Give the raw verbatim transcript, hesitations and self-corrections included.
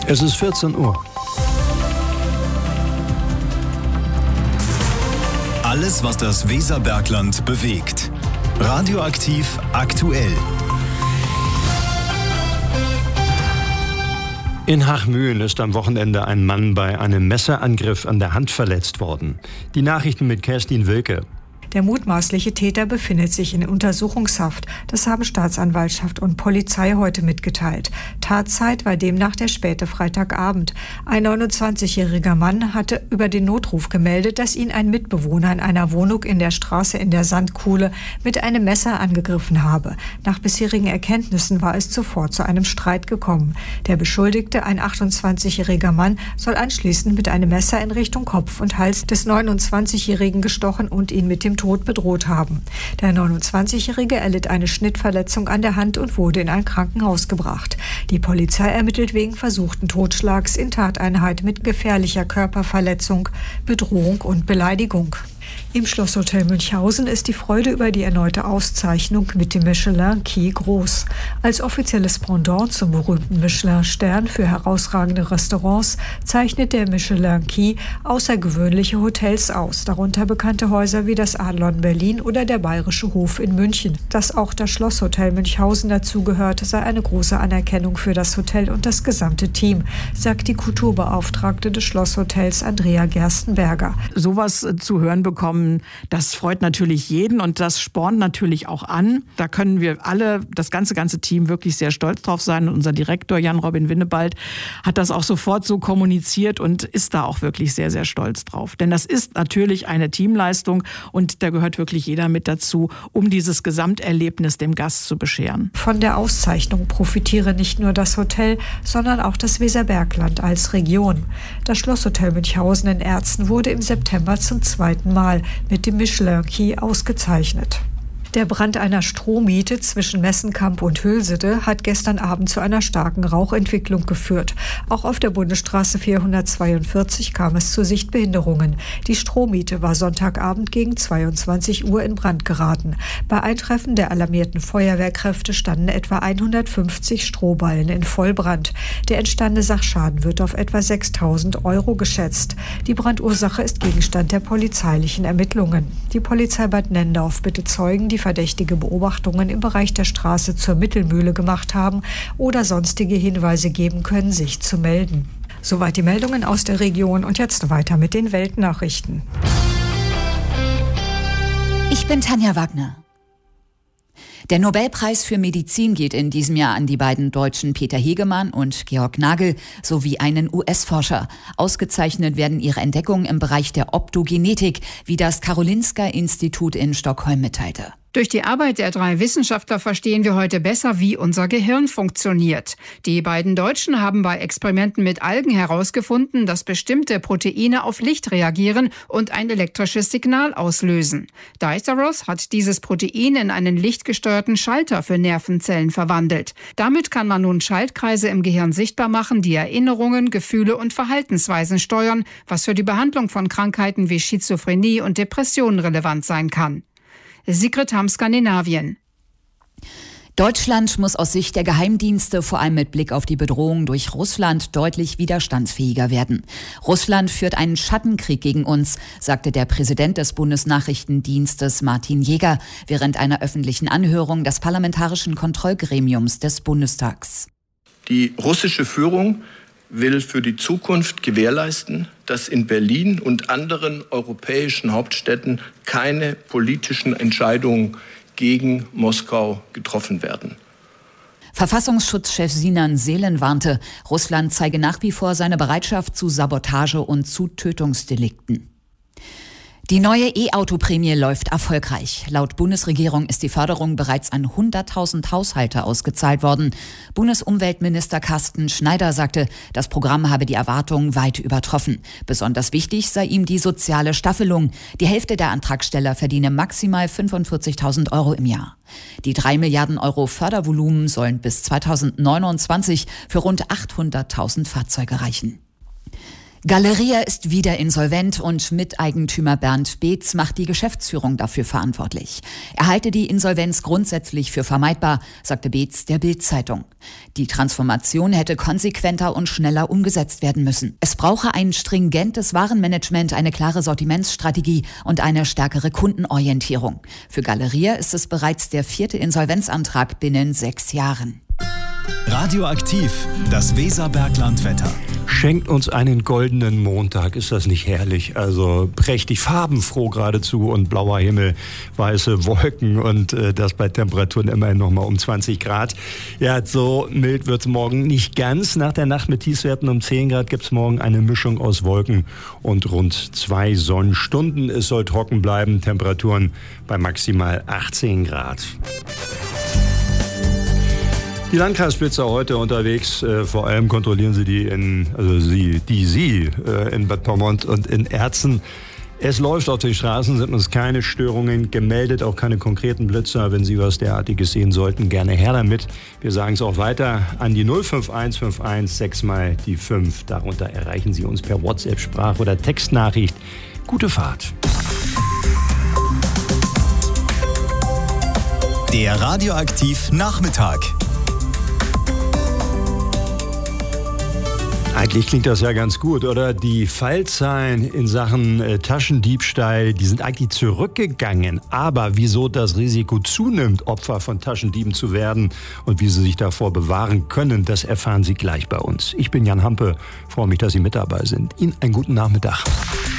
Es ist vierzehn Uhr. Alles, was das Weserbergland bewegt. Radioaktiv aktuell. In Hachmühlen ist am Wochenende ein Mann bei einem Messerangriff an der Hand verletzt worden. Die Nachrichten mit Kerstin Wilke. Der mutmaßliche Täter befindet sich in Untersuchungshaft. Das haben Staatsanwaltschaft und Polizei heute mitgeteilt. Tatzeit war demnach der späte Freitagabend. Ein neunundzwanzigjähriger Mann hatte über den Notruf gemeldet, dass ihn ein Mitbewohner in einer Wohnung in der Straße in der Sandkuhle mit einem Messer angegriffen habe. Nach bisherigen Erkenntnissen war es zuvor zu einem Streit gekommen. Der Beschuldigte, ein achtundzwanzigjähriger Mann, soll anschließend mit einem Messer in Richtung Kopf und Hals des neunundzwanzigjährigen gestochen und ihn mit dem Tod bedroht haben. Der neunundzwanzigjährige erlitt eine Schnittverletzung an der Hand und wurde in ein Krankenhaus gebracht. Die Polizei ermittelt wegen versuchten Totschlags in Tateinheit mit gefährlicher Körperverletzung, Bedrohung und Beleidigung. Im Schlosshotel Münchhausen ist die Freude über die erneute Auszeichnung mit dem Michelin-Key groß. Als offizielles Pendant zum berühmten Michelin-Stern für herausragende Restaurants zeichnet der Michelin-Key außergewöhnliche Hotels aus, darunter bekannte Häuser wie das Adlon Berlin oder der Bayerische Hof in München. Dass auch das Schlosshotel Münchhausen dazugehört, sei eine große Anerkennung für das Hotel und das gesamte Team, sagt die Kulturbeauftragte des Schlosshotels Andrea Gerstenberger. Sowas zu hören bekommen, das freut natürlich jeden und das spornt natürlich auch an. Da können wir alle, das ganze, ganze Team wirklich sehr stolz drauf sein. Und unser Direktor Jan-Robin Winnebald hat das auch sofort so kommuniziert und ist da auch wirklich sehr, sehr stolz drauf. Denn das ist natürlich eine Teamleistung und da gehört wirklich jeder mit dazu, um dieses Gesamterlebnis dem Gast zu bescheren. Von der Auszeichnung profitiere nicht nur das Hotel, sondern auch das Weserbergland als Region. Das Schlosshotel Münchhausen in Erzen wurde im September zum zweiten Mal mit dem Michelin-Key ausgezeichnet. Der Brand einer Strohmiete zwischen Messenkamp und Hülsede hat gestern Abend zu einer starken Rauchentwicklung geführt. Auch auf der Bundesstraße vierhundertzweiundvierzig kam es zu Sichtbehinderungen. Die Strohmiete war Sonntagabend gegen zweiundzwanzig Uhr in Brand geraten. Bei Eintreffen der alarmierten Feuerwehrkräfte standen etwa hundertfünfzig Strohballen in Vollbrand. Der entstandene Sachschaden wird auf etwa sechstausend Euro geschätzt. Die Brandursache ist Gegenstand der polizeilichen Ermittlungen. Die Polizei Bad Nendorf bittet Zeugen, die verdächtige Beobachtungen im Bereich der Straße zur Mittelmühle gemacht haben oder sonstige Hinweise geben können, sich zu melden. Soweit die Meldungen aus der Region und jetzt weiter mit den Weltnachrichten. Ich bin Tanja Wagner. Der Nobelpreis für Medizin geht in diesem Jahr an die beiden Deutschen Peter Hegemann und Georg Nagel sowie einen U S-Forscher. Ausgezeichnet werden ihre Entdeckungen im Bereich der Optogenetik, wie das Karolinska-Institut in Stockholm mitteilte. Durch die Arbeit der drei Wissenschaftler verstehen wir heute besser, wie unser Gehirn funktioniert. Die beiden Deutschen haben bei Experimenten mit Algen herausgefunden, dass bestimmte Proteine auf Licht reagieren und ein elektrisches Signal auslösen. Diceros hat dieses Protein in einen lichtgesteuerten Schalter für Nervenzellen verwandelt. Damit kann man nun Schaltkreise im Gehirn sichtbar machen, die Erinnerungen, Gefühle und Verhaltensweisen steuern, was für die Behandlung von Krankheiten wie Schizophrenie und Depressionen relevant sein kann. Sigrid Hamm, Skandinavien. Deutschland muss aus Sicht der Geheimdienste vor allem mit Blick auf die Bedrohung durch Russland deutlich widerstandsfähiger werden. Russland führt einen Schattenkrieg gegen uns, sagte der Präsident des Bundesnachrichtendienstes Martin Jäger während einer öffentlichen Anhörung des Parlamentarischen Kontrollgremiums des Bundestags. Die russische Führung will für die Zukunft gewährleisten, dass in Berlin und anderen europäischen Hauptstädten keine politischen Entscheidungen gegen Moskau getroffen werden. Verfassungsschutzchef Sinan Seelen warnte, Russland zeige nach wie vor seine Bereitschaft zu Sabotage und zu Tötungsdelikten. Die neue E-Auto-Prämie läuft erfolgreich. Laut Bundesregierung ist die Förderung bereits an hunderttausend Haushalte ausgezahlt worden. Bundesumweltminister Carsten Schneider sagte, das Programm habe die Erwartungen weit übertroffen. Besonders wichtig sei ihm die soziale Staffelung. Die Hälfte der Antragsteller verdiene maximal fünfundvierzigtausend Euro im Jahr. Die drei Milliarden Euro Fördervolumen sollen bis zweitausendneunundzwanzig für rund achthunderttausend Fahrzeuge reichen. Galeria ist wieder insolvent und Miteigentümer Bernd Beetz macht die Geschäftsführung dafür verantwortlich. Er halte die Insolvenz grundsätzlich für vermeidbar, sagte Beetz der Bild-Zeitung. Die Transformation hätte konsequenter und schneller umgesetzt werden müssen. Es brauche ein stringentes Warenmanagement, eine klare Sortimentsstrategie und eine stärkere Kundenorientierung. Für Galeria ist es bereits der vierte Insolvenzantrag binnen sechs Jahren. Radioaktiv, das Weserberglandwetter. Schenkt uns einen goldenen Montag, ist das nicht herrlich? Also prächtig, farbenfroh geradezu und blauer Himmel, weiße Wolken und äh, das bei Temperaturen immerhin nochmal um zwanzig Grad. Ja, so mild wird es morgen nicht ganz. Nach der Nacht mit Tiefstwerten um zehn Grad gibt es morgen eine Mischung aus Wolken und rund zwei Sonnenstunden. Es soll trocken bleiben, Temperaturen bei maximal achtzehn Grad. Die Landkreisblitzer heute unterwegs, äh, vor allem kontrollieren sie die in, also sie, die sie äh, in Bad Pyrmont und in Erzen. Es läuft auf den Straßen, sind uns keine Störungen gemeldet, auch keine konkreten Blitzer. Wenn Sie was derartiges sehen sollten, gerne her damit. Wir sagen es auch weiter an die null fünf eins fünf eins sechs mal die fünf. Darunter erreichen Sie uns per WhatsApp, Sprach- oder Textnachricht. Gute Fahrt. Der Radioaktiv Nachmittag. Eigentlich klingt das ja ganz gut, oder? Die Fallzahlen in Sachen äh, Taschendiebstahl, die sind eigentlich zurückgegangen. Aber wieso das Risiko zunimmt, Opfer von Taschendieben zu werden und wie Sie sich davor bewahren können, das erfahren Sie gleich bei uns. Ich bin Jan Hampe, freue mich, dass Sie mit dabei sind. Ihnen einen guten Nachmittag.